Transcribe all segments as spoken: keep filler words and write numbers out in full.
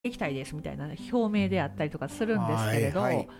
行きたいですみたいな表明であったりとかするんですけれど、はいはい、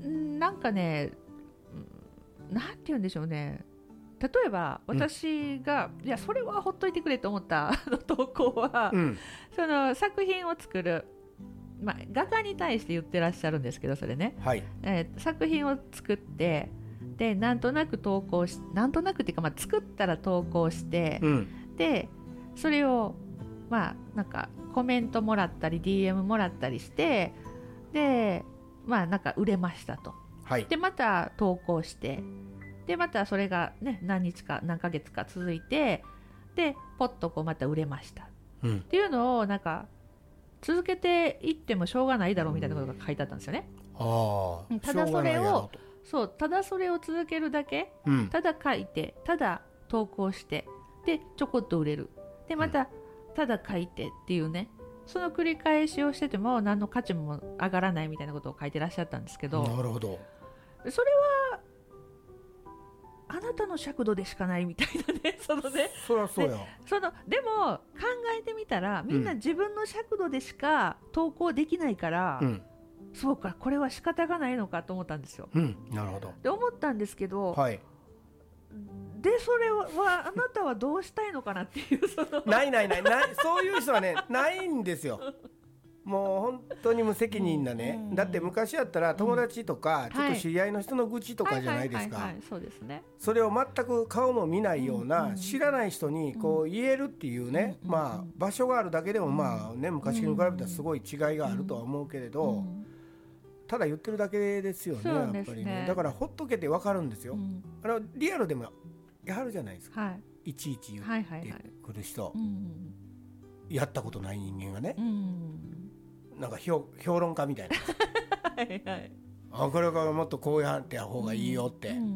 なんかね、なんて言うんでしょうね、例えば私が、うん、いやそれはほっといてくれと思った投稿は、うん、その作品を作る、まあ、画家に対して言ってらっしゃるんですけど、それね、はい、えー、作品を作ってでなんとなく投稿しなんとなくっていうか、まあ、作ったら投稿して、うん、でそれをまあなんかコメントもらったり ディーエム もらったりしてでまあなんか売れましたと、はい、でまた投稿してでまたそれがね何日か何ヶ月か続いてでポッとこうまた売れました、うん、っていうのをなんか続けていってもしょうがないだろうみたいなことが書いてあったんですよね。あただそれをそうただそれを続けるだけ、うん、ただ書いてただ投稿してでちょこっと売れるでまた、うん、ただ書いてっていうねその繰り返しをしてても何の価値も上がらないみたいなことを書いてらっしゃったんですけど、 なるほど、 それはあなたの尺度でしかないみたいなね、そのね、 そりゃそうや。 で、そのでも考えてみたらみんな自分の尺度でしか投稿できないから、うん、そうかこれは仕方がないのかと思ったんですよ、 うん、なるほどで思ったんですけど、 はい、 でそれはあなたはどうしたいのかなっていうそのないないないないそういう人はねないんですよ。もう本当に無責任なね、うん、だって昔やったら友達とか、うん、ちょっと知り合いの人の愚痴とかじゃないですか。それを全く顔も見ないような、うん、知らない人にこう言えるっていうね、うん、まあ場所があるだけでもまあね昔に比べたらすごい違いがあるとは思うけれど、うん、ただ言ってるだけですよね、やっぱりね。だからほっとけて分かるんですよ、うん、あのリアルでもやるじゃないですか、はい、いちいち言ってくる人、はいはいはい、やったことない人間がね、うん、なんか 評, 評論家みたいなはい、はい、あこれからもっとこうやってや方がいいよって、うん、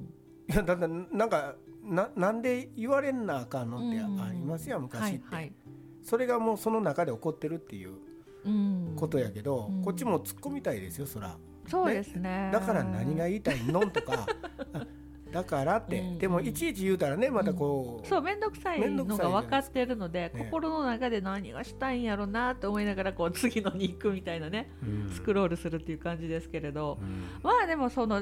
いやだってなんか な, なんで言われんなあかんのってありますよ、昔って、はいはい、それがもうその中で起こってるっていうことやけど、うん、こっちも突っ込みたいですよ、そらそうですね、 だから何が言いたいのとかだからって、うん、でもいちいち言うたらねまたこう、 うん、そう面倒くさいのが分かってるので、ね、心の中で何がしたいんやろなと思いながらこう次のに行くみたいなね、うん、スクロールするっていう感じですけれど、うん、まあでもその、うん、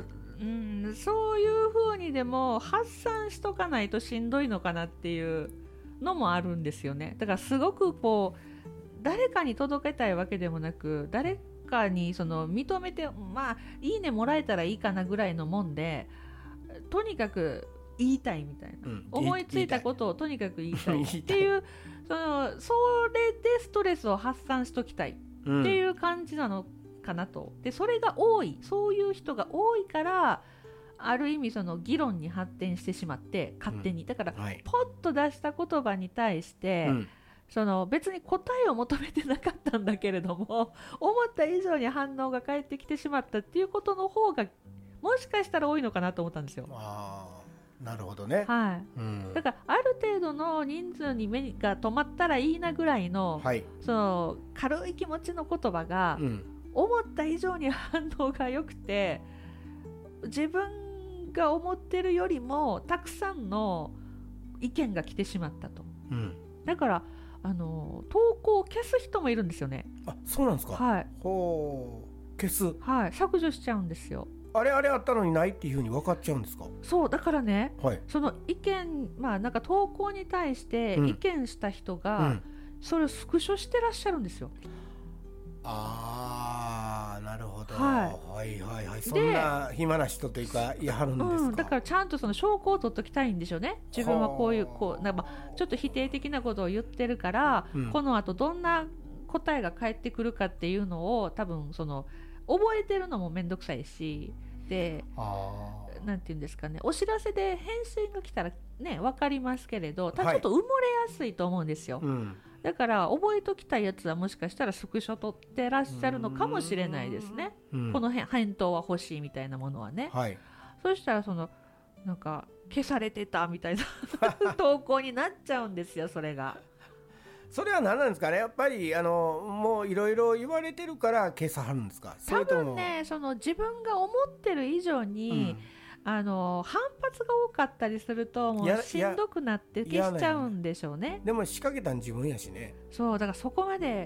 そういう風にでも発散しとかないとしんどいのかなっていうのもあるんですよね。だからすごくこう誰かに届けたいわけでもなく誰かにその認めてまあいいねもらえたらいいかなぐらいのもんでとにかく言いたいみたいな、うん、思いついたことをとにかく言いたいっていうそのそれでストレスを発散しときたいっていう感じなのかなと。でそれが多いそういう人が多いからある意味その議論に発展してしまって勝手に、うん、だから、はい、ポッと出した言葉に対して、うん、その別に答えを求めてなかったんだけれども思った以上に反応が返ってきてしまったっていうことの方がもしかしたら多いのかなと思ったんですよ。 あなるほどね、 はいうん、だからある程度の人数に目が止まったらいいなぐらいの、はい、その軽い気持ちの言葉が、うん、思った以上に反応が良くて自分が思ってるよりもたくさんの意見が来てしまったと、うん、だからあの投稿を消す人もいるんですよね。 あそうなんですか、 はい、 ほう消す、 はい、削除しちゃうんですよ。 あれあれあったのにないっていう風に分かっちゃうんですか。 そうだからね、はい、その意見まあなんか投稿に対して意見した人が、うんうん、それをスクショしてらっしゃるんですよ。 あーなるほど、 はい、 はいはいはいそんな暇な人というかいはるんですか、うん、 だからちゃんとその証拠を取っときたいんでしょうね。自分はこういうこうなんかちょっと否定的なことを言ってるから、うん、この後どんな答えが返ってくるかっていうのを多分その覚えてるのもめんどくさいしでなんていうんですかねお知らせで返信が来たらね分かりますけれどただちょっと埋もれやすいと思うんですよ、はいうん、だから覚えときたいやつはもしかしたらスクショ取ってらっしゃるのかもしれないですね、うん、この返答は欲しいみたいなものはね、はい、そしたらそのなんか消されてたみたいな投稿になっちゃうんですよ。それがそれは何なんですかね。やっぱりあのもういろいろ言われてるから消さはるんですか。 多分ねその自分が思ってる以上に、 あの反発が多かったりするともうしんどくなって消しちゃうんでしょうね。 でも仕掛けたん自分やしね。 そうだからそこまで